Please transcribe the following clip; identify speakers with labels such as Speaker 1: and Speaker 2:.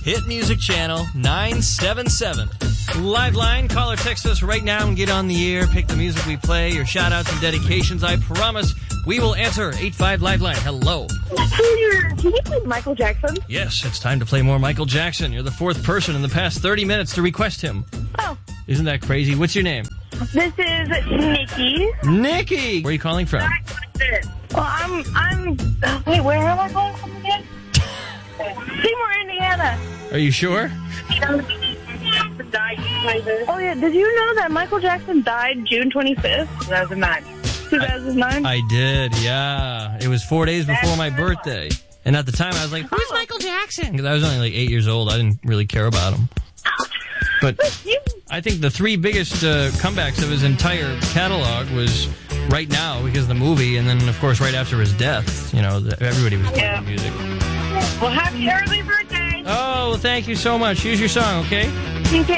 Speaker 1: Hit Music Channel 977. Live line, call or text us right now and get on the air. Pick the music we play, your shout-outs and dedications. I promise we will answer. 85 Live line. Hello.
Speaker 2: Can you play Michael Jackson?
Speaker 1: Yes, it's time to play more Michael Jackson. You're the fourth person in the past 30 minutes to request him.
Speaker 2: Oh.
Speaker 1: Isn't that crazy? What's your name?
Speaker 2: This is Nikki.
Speaker 1: Nikki! Where are you calling from?
Speaker 2: Well, I'm wait, where am I calling from again? Seymour, Indiana.
Speaker 1: Are you sure?
Speaker 2: Oh, yeah. Did you know that Michael Jackson died June 25th? 2009. 2009?
Speaker 1: I did, yeah. It was 4 days before my birthday. And at the time, I was like, who's Michael Jackson? Because I was only like 8 years old. I didn't really care about him. But I think the three biggest comebacks of his entire catalog was Right Now, because of the movie, and then, of course, right after his death. You know, everybody was playing music.
Speaker 2: Well, happy early birthday.
Speaker 1: Oh, well, thank you so much. Here's your song, okay?
Speaker 2: Okay.